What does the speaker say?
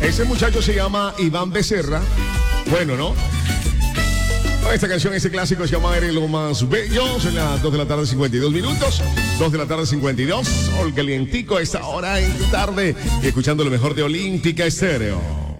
Ese muchacho se llama Iván Becerra. Bueno, ¿no? Esta canción, este clásico se llama Eres lo más bello. Son las 2 de la tarde, 52 minutos. 2 de la tarde, 52. Sol calientico a esta hora en tarde. Y escuchando lo mejor de Olímpica Estéreo.